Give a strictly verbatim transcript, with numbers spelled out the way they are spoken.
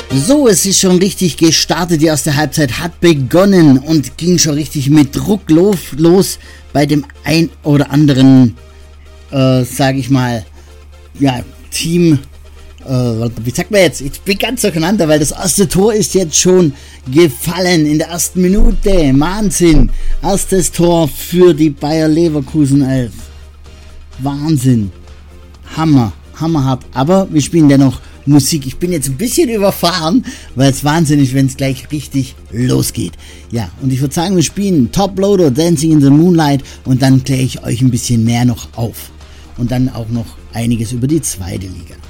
So, es ist schon richtig gestartet. Die erste Halbzeit hat begonnen und ging schon richtig mit Druck los bei dem ein oder anderen, äh, sage ich mal, ja, Team. Äh, wie sagt man jetzt? Ich bin ganz durcheinander, weil das erste Tor ist jetzt schon gefallen in der ersten Minute. Wahnsinn. Erstes Tor für die Bayer Leverkusen elf. Wahnsinn. Hammer. Hammerhart. Aber wir spielen dennoch Musik. Ich bin jetzt ein bisschen überfahren, weil es wahnsinnig, wenn es gleich richtig losgeht. Ja, und ich würde sagen, wir spielen Top Loader, Dancing in the Moonlight und dann kläre ich euch ein bisschen mehr noch auf. Und dann auch noch einiges über die zweite Liga.